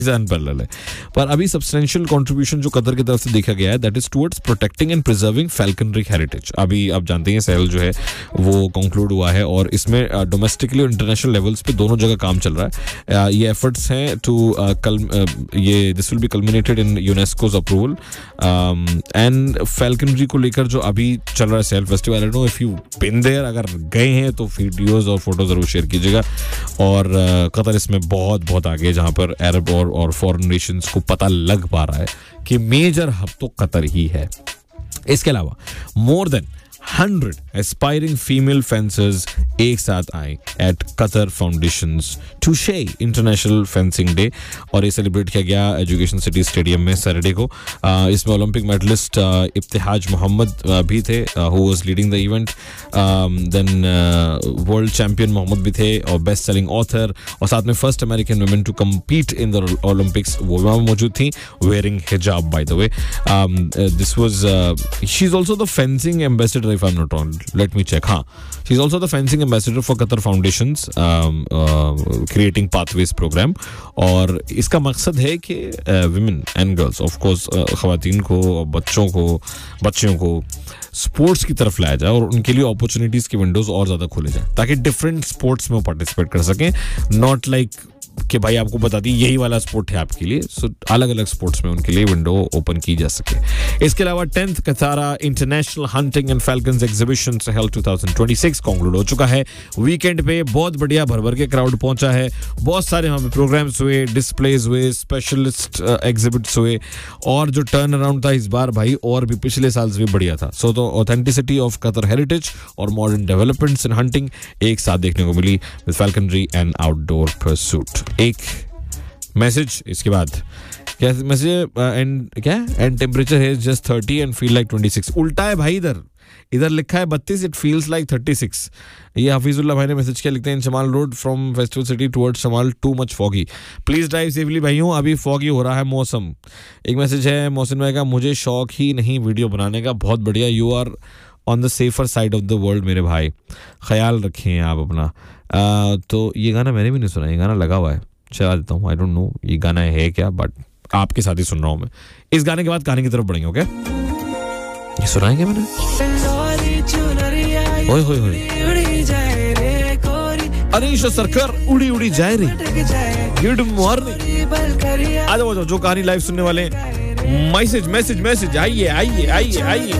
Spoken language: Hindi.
अनपैरेलल है। पर अभी सब्सटेंशियल कंट्रीब्यूशन जो कतर की तरफ से देखा गया है that is towards protecting and preserving फैल्कनरी heritage. अभी आप जानते हैं सहल जो है वो कंक्लूड हुआ है और इसमें डोमेस्टिकली और इंटरनेशनल लेवल्स पे दोनों जगह काम चल रहा है। ये एफर्ट्स हैं टू ये this will be culminated in UNESCO's approval and फैल्कनरी को लेकर जो अभी चल रहा है सहल festival. I don't know if you been there, अगर गए हैं तो वीडियोस और फोटो जरूर शेयर कीजिएगा। और कतर इसमें बहुत बहुत आगे, जहां पर अरब और फॉरेन नेशंस को पता लग पा रहा है कि मेजर हब तो कतर ही है। इसके अलावा मोर देन 100 एस्पायरिंग फीमेल फेंसर्स एक साथ आए एट कतर फाउंडेशंस टू शे इंटरनेशनल फेंसिंग डे और ये सेलिब्रेट किया गया एजुकेशन सिटी स्टेडियम में सैटरडे को। इसमें ओलंपिक मेडलिस्ट इब्तिहाज मोहम्मद भी थे who was leading the event. Then world champion Mohammad भी थे और बेस्ट सेलिंग ऑथर, और साथ में first American women to compete in the Olympics वो वहाँ मौजूद थी वेयरिंग हिजाब by the way. This was she is also the fencing ambassador if I'm not wrong, let me check. She's also the fencing ambassador for Qatar Foundation's creating pathways program और इसका मकसद है कि women and girls of course ख़वातीन को, बच्चों को स्पोर्ट्स की तरफ लाया जाए और उनके लिए अपॉर्चुनिटीज की विंडोज और ज्यादा खोले जाए ताकि डिफरेंट स्पोर्ट्स में वो पार्टिसिपेट कर सकें। नॉट लाइक कि भाई आपको बता दी यही वाला स्पोर्ट है आपके लिए, सो अलग अलग स्पोर्ट्स में उनके लिए विंडो ओपन की जा सके। इसके अलावा 10th कतारा international hunting and falcons exhibition Sahal 2026 conclude हो चुका है। वीकेंड पे बहुत बढ़िया भर के क्राउड पहुंचा है, बहुत सारे वहाँ पे प्रोग्राम्स हुए, डिस्प्लेज हुए, स्पेशलिस्ट एग्जिबिट्स हुए और जो टर्न अराउंड था इस बार भाई और भी पिछले साल से भी बढ़िया था। सो तो ऑथेंटिसिटी ऑफ कतर हेरिटेज और मॉडर्न डेवलपमेंट्स इन हंटिंग एक साथ देखने को मिली विद फैल्कनरी एंड आउटडोर परसूट। एक मैसेज इसके बाद क्या मैसेज एंड टेम्परेचर है जस्ट 30 एंड फील लाइक 26। उल्टा है भाई, इधर लिखा है 32, इट फील्स लाइक 36। ये हफीजुल्लाह भाई ने मैसेज किया, लिखते हैं शमाल road from festival city towards शमाल too much foggy, please drive safely भाइयों, अभी फॉगी हो रहा है मौसम। एक मैसेज है मोहसिन भाई का, मुझे शौक ही नहीं वीडियो बनाने का, बहुत बढ़िया, you are on the safer side of the world मेरे भाई, ख्याल रखें आप अपना। तो ये गाना मैंने भी नहीं सुना, ये गाना लगा हुआ है, चला देता हूँ, आई डोंट नो ये गाना है क्या, बट आपके साथ ही सुन रहा हूँ मैं। इस गाने के बाद कहानी की तरफ बढ़ेंगे। ओके, ये सुना है क्या मैंने? ओए होए होए, अनीश सरकार उड़ी उड़ी जाए रे, गुड मॉर्निंग। आ जाओ जो कहानी लाइव सुनने वाले, मैसेज आइए।